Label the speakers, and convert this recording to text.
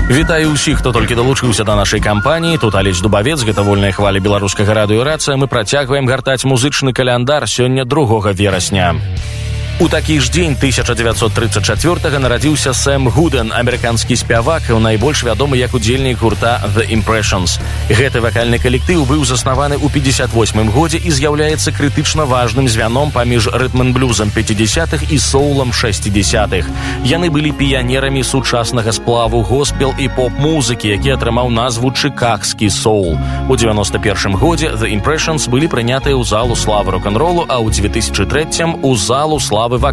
Speaker 1: Вітаю ўсіх, хто толькі далучыўся да нашай кампаніі. Тут Алесь Дубавец, гэта вольная хваля беларускага радыё «Рацыя». Мы працягваем гартаць музычны каляндар сёння 2 верасня. У такі ж дзень 1934-га нарадзіўся Сэм Гуден, амерыканскі спявак, найбольш вядомы як удзельнік гурта The Impressions. Гэты вакальны калектыў быў заснаваны ў 58-м годзе і з'яўляецца крытычна важным звяном паміж рытм-н-блюзам 50-х і соулам 60-х. Яны былі піянерамі сучаснага сплаву госпел і поп-музыкі, які атрымаў назву чыкагскі соул. У 91-м годзе The Impressions былі прынятыя ў залу славы рок-н-ролу, а ў 2003-м у залу славы